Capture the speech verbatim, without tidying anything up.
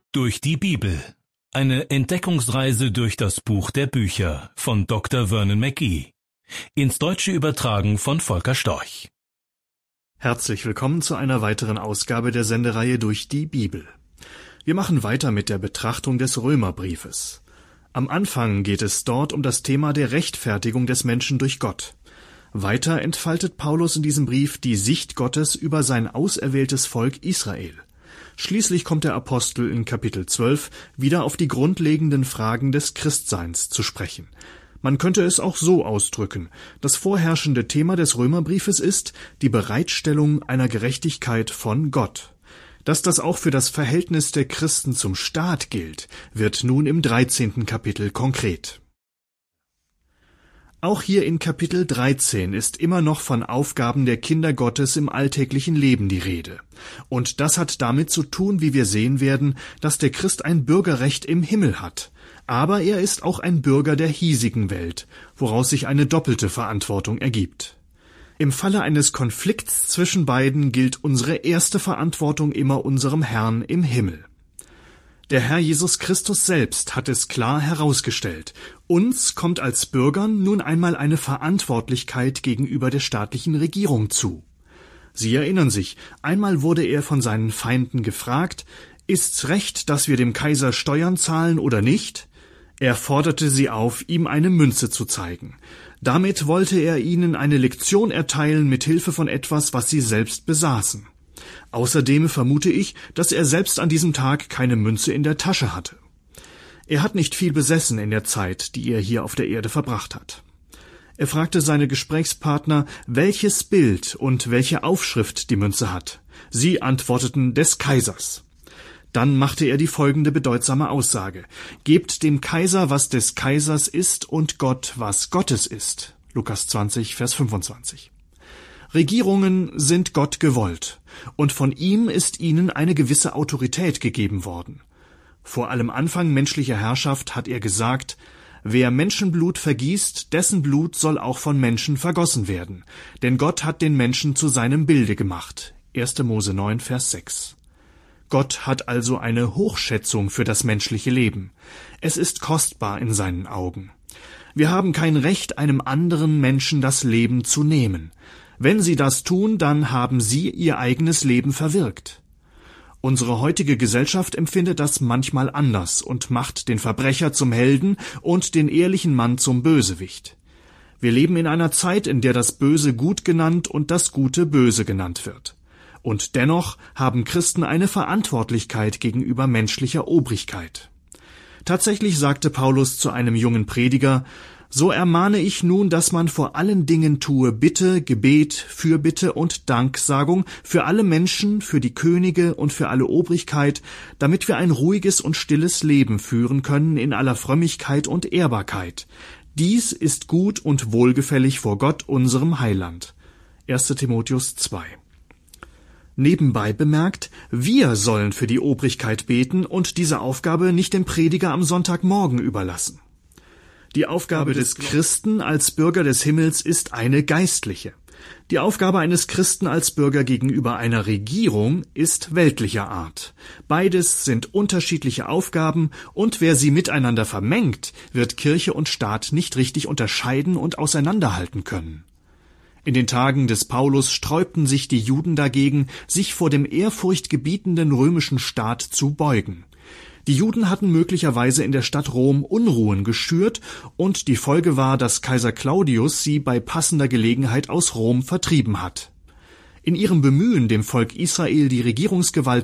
Durch die Bibel. Eine Entdeckungsreise durch das Buch der Bücher von Doktor Vernon McGee. Ins Deutsche übertragen von Volker Storch. Herzlich willkommen zu einer weiteren Ausgabe der Sendereihe Durch die Bibel. Wir machen weiter mit der Betrachtung des Römerbriefes. Am Anfang geht es dort um das Thema der Rechtfertigung des Menschen durch Gott. Weiter entfaltet Paulus in diesem Brief die Sicht Gottes über sein auserwähltes Volk Israel. Schließlich kommt der Apostel in Kapitel zwölf wieder auf die grundlegenden Fragen des Christseins zu sprechen. Man könnte es auch so ausdrücken: Das vorherrschende Thema des Römerbriefes ist die Bereitstellung einer Gerechtigkeit von Gott. Dass das auch für das Verhältnis der Christen zum Staat gilt, wird nun im dreizehnten Kapitel konkret. Auch hier in Kapitel dreizehn ist immer noch von Aufgaben der Kinder Gottes im alltäglichen Leben die Rede. Und das hat damit zu tun, wie wir sehen werden, dass der Christ ein Bürgerrecht im Himmel hat. Aber er ist auch ein Bürger der hiesigen Welt, woraus sich eine doppelte Verantwortung ergibt. Im Falle eines Konflikts zwischen beiden gilt unsere erste Verantwortung immer unserem Herrn im Himmel. Der Herr Jesus Christus selbst hat es klar herausgestellt: Uns kommt als Bürgern nun einmal eine Verantwortlichkeit gegenüber der staatlichen Regierung zu. Sie erinnern sich, einmal wurde er von seinen Feinden gefragt: Ist's recht, dass wir dem Kaiser Steuern zahlen oder nicht? Er forderte sie auf, ihm eine Münze zu zeigen. Damit wollte er ihnen eine Lektion erteilen mit Hilfe von etwas, was sie selbst besaßen. Außerdem vermute ich, dass er selbst an diesem Tag keine Münze in der Tasche hatte. Er hat nicht viel besessen in der Zeit, die er hier auf der Erde verbracht hat. Er fragte seine Gesprächspartner, welches Bild und welche Aufschrift die Münze hat. Sie antworteten: des Kaisers. Dann machte er die folgende bedeutsame Aussage: Gebt dem Kaiser, was des Kaisers ist, und Gott, was Gottes ist. Lukas zwanzig, Vers fünfundzwanzig. Regierungen sind Gott gewollt, und von ihm ist ihnen eine gewisse Autorität gegeben worden. Vor allem Anfang menschlicher Herrschaft hat er gesagt: Wer Menschenblut vergießt, dessen Blut soll auch von Menschen vergossen werden, denn Gott hat den Menschen zu seinem Bilde gemacht. erster Mose neun, Vers sechs. Gott hat also eine Hochschätzung für das menschliche Leben. Es ist kostbar in seinen Augen. Wir haben kein Recht, einem anderen Menschen das Leben zu nehmen. Wenn sie das tun, dann haben sie ihr eigenes Leben verwirkt. Unsere heutige Gesellschaft empfindet das manchmal anders und macht den Verbrecher zum Helden und den ehrlichen Mann zum Bösewicht. Wir leben in einer Zeit, in der das Böse gut genannt und das Gute böse genannt wird. Und dennoch haben Christen eine Verantwortlichkeit gegenüber menschlicher Obrigkeit. Tatsächlich sagte Paulus zu einem jungen Prediger: So ermahne ich nun, dass man vor allen Dingen tue Bitte, Gebet, Fürbitte und Danksagung für alle Menschen, für die Könige und für alle Obrigkeit, damit wir ein ruhiges und stilles Leben führen können in aller Frömmigkeit und Ehrbarkeit. Dies ist gut und wohlgefällig vor Gott, unserem Heiland. erster Timotheus zwei. Nebenbei bemerkt, wir sollen für die Obrigkeit beten und diese Aufgabe nicht dem Prediger am Sonntagmorgen überlassen. Die Aufgabe des Christen als Bürger des Himmels ist eine geistliche. Die Aufgabe eines Christen als Bürger gegenüber einer Regierung ist weltlicher Art. Beides sind unterschiedliche Aufgaben, und wer sie miteinander vermengt, wird Kirche und Staat nicht richtig unterscheiden und auseinanderhalten können. In den Tagen des Paulus sträubten sich die Juden dagegen, sich vor dem ehrfurchtgebietenden römischen Staat zu beugen. Die Juden hatten möglicherweise in der Stadt Rom Unruhen geschürt, und die Folge war, dass Kaiser Claudius sie bei passender Gelegenheit aus Rom vertrieben hat. In ihrem Bemühen, dem Volk Israel die Regierungsgewalt